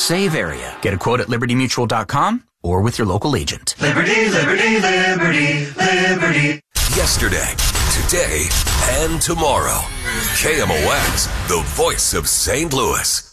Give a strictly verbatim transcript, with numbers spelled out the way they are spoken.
save area. Get a quote at liberty mutual dot com or with your local agent. Liberty, liberty, liberty, liberty. Yesterday, today, and tomorrow. K M O X, the voice of Saint Louis.